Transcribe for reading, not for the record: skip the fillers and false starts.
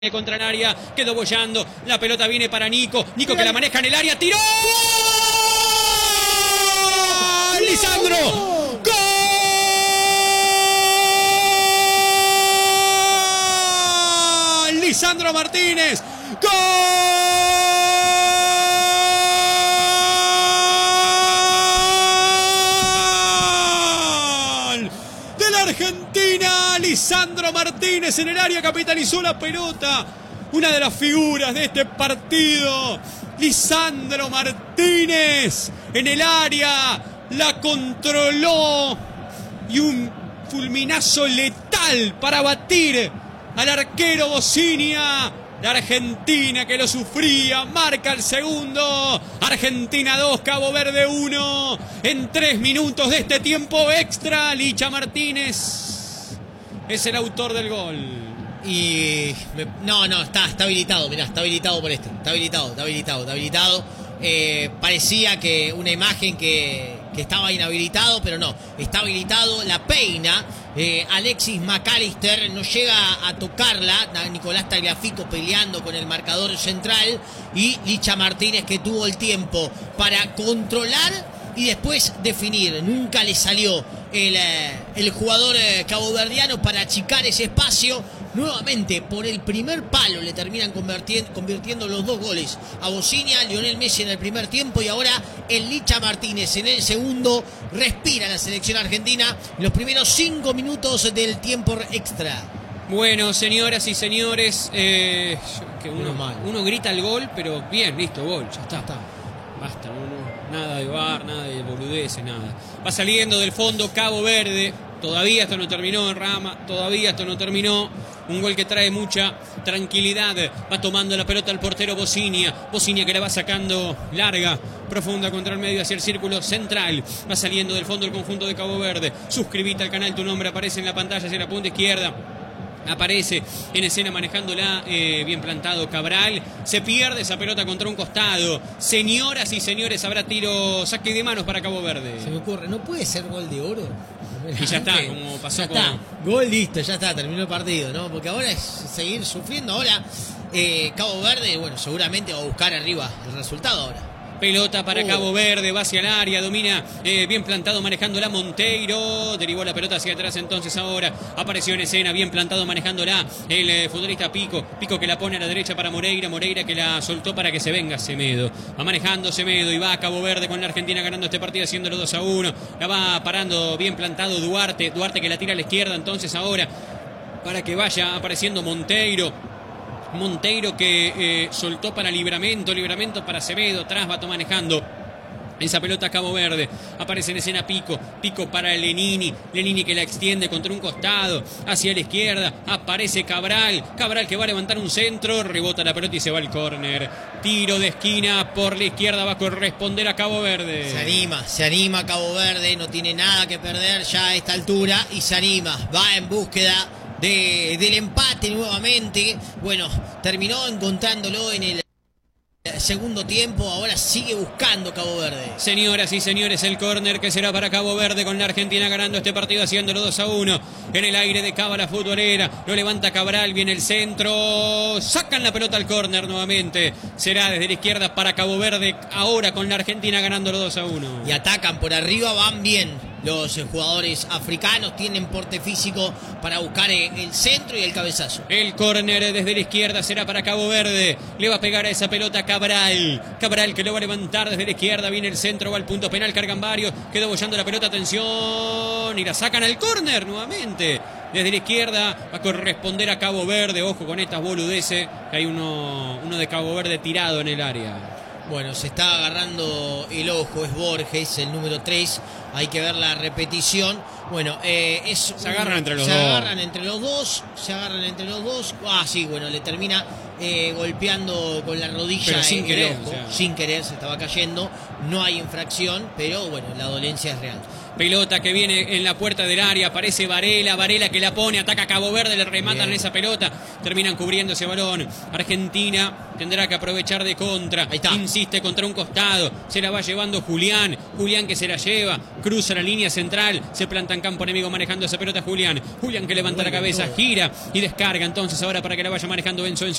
Contra el área, quedó boyando, la pelota viene para Nico, Nico que la maneja en el área, tiró, ¡gol! ¡Lisandro! ¡Gol! ¡Lisandro Martínez! ¡Gol! ¡De la Argentina! Lisandro Martínez en el área capitalizó la pelota. Una de las figuras de este partido. Lisandro Martínez en el área. La controló. Y un fulminazo letal para batir al arquero Bocinia. La Argentina que lo sufría. Marca el segundo. Argentina 2, Cabo Verde 1. En 3 minutos de este tiempo extra. Licha Martínez es el autor del gol. Y no, está habilitado, mirá, está habilitado por esto. Está habilitado. Parecía que una imagen que estaba inhabilitado, pero no, está habilitado, la peina. Alexis McAllister no llega a tocarla. Nicolás Tagliafico peleando con el marcador central. Y Licha Martínez que tuvo el tiempo para controlar y después definir. Nunca le salió el jugador caboverdiano para achicar ese espacio. Nuevamente por el primer palo le terminan convirtiendo los 2 goles a Bocinia, Lionel Messi en el primer tiempo y ahora el Licha Martínez en el segundo. Respira la selección argentina en los primeros 5 minutos del tiempo extra. Bueno, señoras y señores, que uno grita el gol, pero bien, listo, gol, ya está. Basta, nada de VAR, nada de boludeces, nada. Va saliendo del fondo Cabo Verde. Todavía esto no terminó en Rama, todavía esto no terminó. Un gol que trae mucha tranquilidad. Va tomando la pelota el portero Bocinia. Bocinia que la va sacando larga, profunda contra el medio hacia el círculo central. Va saliendo del fondo el conjunto de Cabo Verde. Suscribite al canal, tu nombre aparece en la pantalla hacia la punta izquierda. Aparece en escena manejándola, bien plantado Cabral. Se pierde esa pelota contra un costado. Señoras y señores, habrá tiro, saque de manos para Cabo Verde. Se me ocurre, ¿no puede ser gol de oro? Y ya está, como pasó con... Gol, listo, ya está, terminó el partido, ¿no? Porque ahora es seguir sufriendo. Ahora Cabo Verde, bueno, seguramente va a buscar arriba el resultado ahora. Pelota para Cabo Verde, va hacia el área, domina bien plantado manejándola Monteiro, derivó la pelota hacia atrás entonces ahora, apareció en escena, bien plantado manejándola el futbolista Pico que la pone a la derecha para Moreira que la soltó para que se venga Semedo, va manejando Semedo y va a Cabo Verde con la Argentina ganando este partido haciéndolo 2-1, la va parando bien plantado Duarte que la tira a la izquierda entonces ahora, para que vaya apareciendo Monteiro que soltó para Livramento para Semedo, atrás va manejando esa pelota Cabo Verde, aparece en escena Pico para Lenini que la extiende contra un costado, hacia la izquierda, aparece Cabral que va a levantar un centro, rebota la pelota y se va al córner, tiro de esquina por la izquierda, va a corresponder a Cabo Verde. Se anima Cabo Verde, no tiene nada que perder ya a esta altura y se anima, va en búsqueda del empate nuevamente. Bueno, terminó encontrándolo en el segundo tiempo, ahora sigue buscando Cabo Verde. Señoras y señores, el córner que será para Cabo Verde con la Argentina ganando este partido haciéndolo 2-1. En el aire de Cábala futbolera, lo levanta Cabral, viene el centro, sacan la pelota al córner nuevamente. Será desde la izquierda para Cabo Verde, ahora con la Argentina ganándolo 2-1. Y atacan por arriba, van bien. Los jugadores africanos tienen porte físico para buscar el centro y el cabezazo. El córner desde la izquierda será para Cabo Verde. Le va a pegar a esa pelota Cabral que lo va a levantar desde la izquierda. Viene el centro, va al punto penal. Cargan varios. Quedó bollando la pelota. Atención. Y la sacan al córner nuevamente. Desde la izquierda va a corresponder a Cabo Verde. Ojo con estas boludeces. Hay uno de Cabo Verde tirado en el área. Bueno, se está agarrando el ojo, es Borges, el número 3. Hay que ver la repetición. Bueno, se agarran entre los dos. Ah, sí, bueno, le termina golpeando con la rodilla. Pero sin querer, sin querer, se estaba cayendo. No hay infracción, pero bueno, la dolencia es real. Pelota que viene en la puerta del área. Aparece Varela. Varela que la pone. Ataca a Cabo Verde. Le rematan en esa pelota. Terminan cubriendo ese balón. Argentina tendrá que aprovechar de contra. Insiste contra un costado. Se la va llevando Julián. Julián que se la lleva. Cruza la línea central. Se planta en campo enemigo manejando esa pelota Julián. Julián que levanta la cabeza. Gira y descarga entonces ahora para que la vaya manejando Enzo.